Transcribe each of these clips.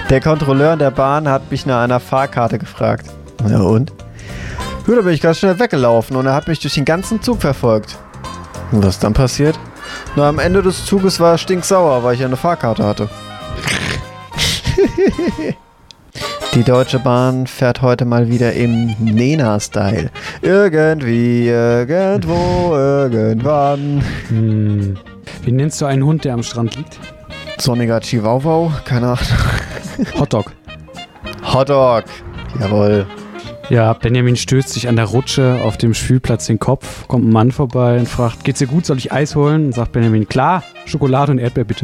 Der Kontrolleur in der Bahn hat mich nach einer Fahrkarte gefragt. Ja und? Ja, da bin ich ganz schnell weggelaufen und er hat mich durch den ganzen Zug verfolgt. Und was ist dann passiert? Na, am Ende des Zuges war er stinksauer, weil ich ja eine Fahrkarte hatte. Die Deutsche Bahn fährt heute mal wieder im Nena-Style. Irgendwie, irgendwo, irgendwann. Wie nennst du einen Hund, der am Strand liegt? Sonniger Chihuahua? Keine Ahnung. Hotdog. Hotdog. Jawohl. Ja, Benjamin stößt sich an der Rutsche auf dem Spielplatz den Kopf, kommt ein Mann vorbei und fragt, geht's dir gut, soll ich Eis holen? Und sagt Benjamin, klar, Schokolade und Erdbeer bitte.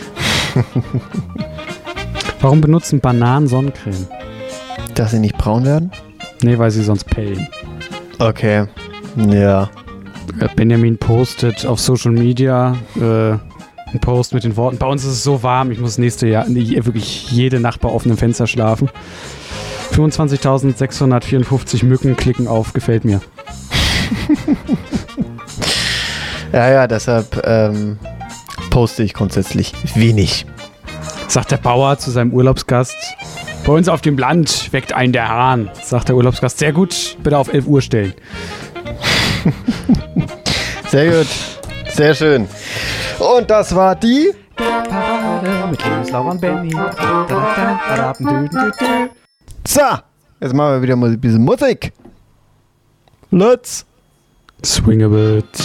Warum benutzen Bananen Sonnencreme? Dass sie nicht braun werden? Nee, weil sie sonst pellen. Okay. Ja. Benjamin postet auf Social Media einen Post mit den Worten, bei uns ist es so warm, ich muss das nächste Jahr wirklich jede Nacht bei offenem Fenster schlafen. 25.654 Mücken klicken auf, gefällt mir. Ja, deshalb poste ich grundsätzlich wenig. Sagt der Bauer zu seinem Urlaubsgast, bei uns auf dem Land weckt einen der Hahn. Sagt der Urlaubsgast, sehr gut, bitte auf 11 Uhr stellen. Sehr gut, sehr schön. Und das war die Parade mit Linus, Laura und Benny. So, jetzt machen wir wieder mal ein bisschen Musik. Let's Swing a bit.